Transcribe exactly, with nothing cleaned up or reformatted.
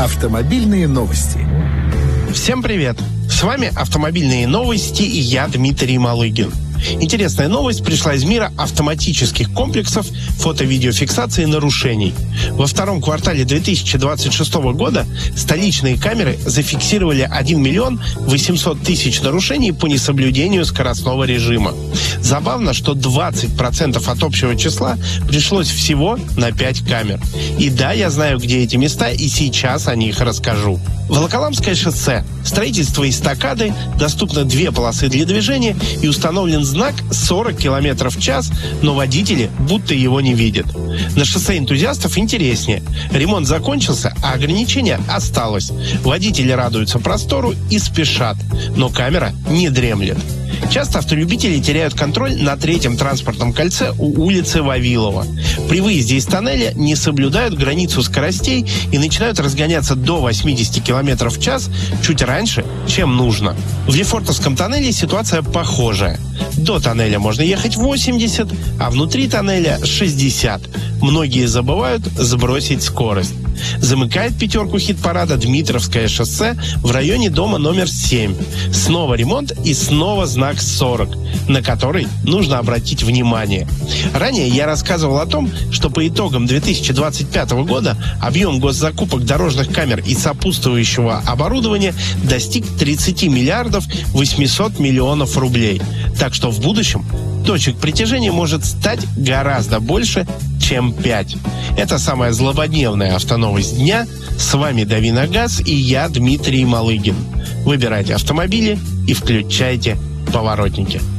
Автомобильные новости. Всем привет! С вами «Автомобильные новости» и я, Дмитрий Малыгин. Интересная новость пришла из мира автоматических комплексов фото-видеофиксации нарушений. Во втором квартале две тысячи двадцать шестого года столичные камеры зафиксировали один миллион восемьсот тысяч нарушений по несоблюдению скоростного режима. Забавно, что двадцать процентов от общего числа пришлось всего на пять камер. И да, я знаю, где эти места, и сейчас о них расскажу. Волоколамское шоссе. Строительство эстакады, доступно две полосы для движения и установлен знак сорок километров в час, но водители будто его не видят. На шоссе энтузиастов интереснее. Ремонт закончился, а ограничение осталось. Водители радуются простору и спешат, но камера не дремлет. Часто автолюбители теряют контроль на третьем транспортном кольце у улицы Вавилова. При выезде из тоннеля не соблюдают границу скоростей и начинают разгоняться до восьмидесяти километров в час чуть раньше, чем нужно. В Лефортовском тоннеле ситуация похожая. До тоннеля можно ехать восемьдесят, а внутри тоннеля шестьдесят. Многие забывают сбросить скорость. Замыкает пятерку хит-парада Дмитровское шоссе в районе дома номер семь. Снова ремонт и снова знак сорок, на который нужно обратить внимание. Ранее я рассказывал о том, что по итогам две тысячи двадцать пятого года объем госзакупок дорожных камер и сопутствующего оборудования достиг тридцати миллиардов восьмисот миллионов рублей. Так что в будущем точек притяжения может стать гораздо больше, чем пять. Это самая злободневная автоновость дня. С вами Дави на газ и я, Дмитрий Малыгин. Выбирайте автомобили и включайте поворотники.